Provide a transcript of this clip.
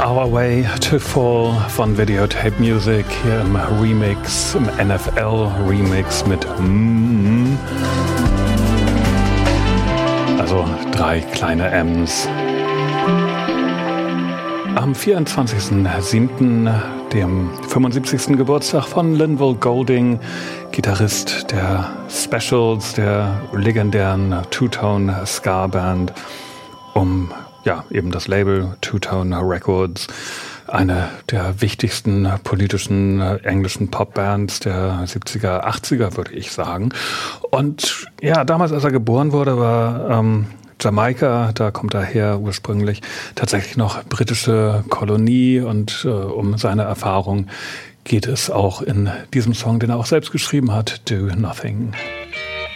Our Way to Fall von Videotape Music hier im Remix, im NFL-Remix mit also 3 kleine M's. Am 24.07., dem 75. Geburtstag von Linval Golding, Gitarrist der Specials, der legendären Two-Tone Ska-Band, eben das Label Two-Tone Records, eine der wichtigsten politischen englischen Popbands der 70er, 80er, würde ich sagen. Und ja, damals, als er geboren wurde, war Jamaika, da kommt er her ursprünglich, tatsächlich noch britische Kolonie, und um seine Erfahrung geht es auch in diesem Song, den er auch selbst geschrieben hat, Do Nothing.